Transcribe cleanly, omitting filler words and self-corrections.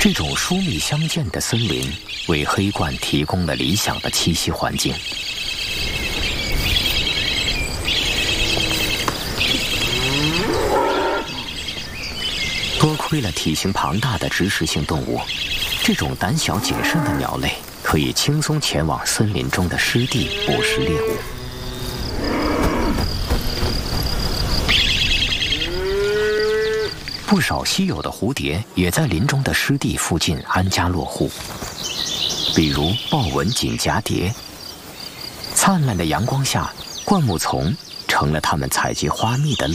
这种疏密相间的森林为黑鹳提供了理想的栖息环境。多亏了体型庞大的植食性动物，这种胆小谨慎的鸟类可以轻松前往森林中的湿地捕食猎物。不少稀有的蝴蝶也在林中的湿地附近安家落户，比如豹纹锦蛱蝶。灿烂的阳光下，灌木丛成了它们采集花蜜的乐